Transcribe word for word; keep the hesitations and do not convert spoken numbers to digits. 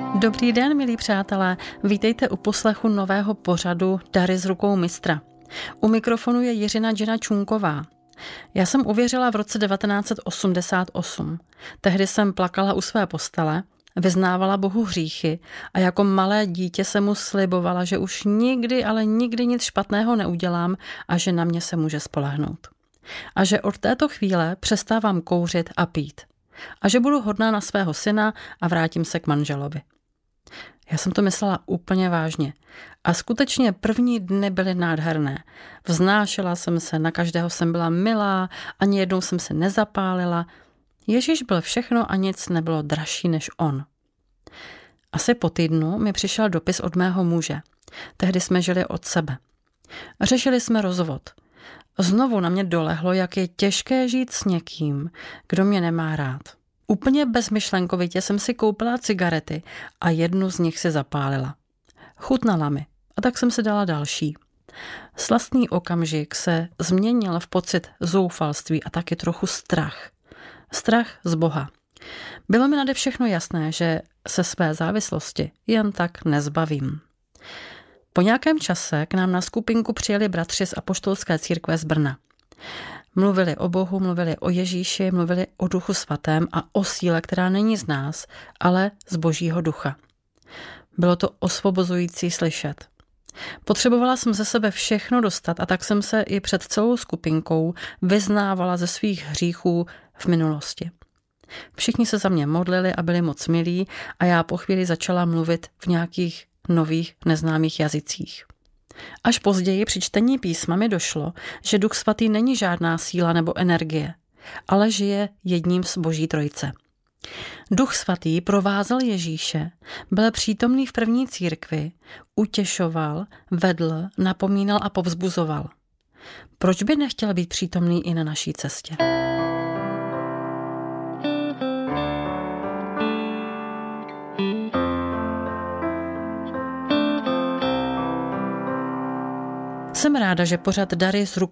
Dobrý den, milí přátelé. Vítejte u poslechu nového pořadu Dary z rukou mistra. U mikrofonu je Jiřina Džina Čunková. Já jsem uvěřila v roce devatenáct set osmdesát osm. Tehdy jsem plakala u své postele, vyznávala Bohu hříchy a jako malé dítě se mu slibovala, že už nikdy, ale nikdy nic špatného neudělám a že na mě se může spolehnout. A že od této chvíle přestávám kouřit a pít. A že budu hodná na svého syna a vrátím se k manželovi. Já jsem to myslela úplně vážně. A skutečně první dny byly nádherné. Vznášela jsem se, na každého jsem byla milá, ani jednou jsem se nezapálila. Ježíš byl všechno a nic nebylo dražší než on. Asi po týdnu mi přišel dopis od mého muže. Tehdy jsme žili od sebe. Řešili jsme rozvod. Znovu na mě dolehlo, jak je těžké žít s někým, kdo mě nemá rád. Úplně bezmyšlenkovitě jsem si koupila cigarety a jednu z nich si zapálila. Chutnala mi a tak jsem si dala další. Slastný okamžik se změnil v pocit zoufalství a taky trochu strach. Strach z Boha. Bylo mi nade všechno jasné, že se své závislosti jen tak nezbavím. Po nějakém čase k nám na skupinku přijeli bratři z apoštolské církve z Brna. Mluvili o Bohu, mluvili o Ježíši, mluvili o Duchu svatém a o síle, která není z nás, ale z Božího ducha. Bylo to osvobozující slyšet. Potřebovala jsem ze sebe všechno dostat a tak jsem se i před celou skupinkou vyznávala ze svých hříchů v minulosti. Všichni se za mě modlili a byli moc milí a já po chvíli začala mluvit v nějakých nových neznámých jazycích. Až později při čtení písma mi došlo, že Duch svatý není žádná síla nebo energie, ale žije jedním z Boží trojice. Duch svatý provázel Ježíše, byl přítomný v první církvi, utěšoval, vedl, napomínal a povzbuzoval. Proč by nechtěl být přítomný i na naší cestě? Jsem ráda, že pořad Dary z rukou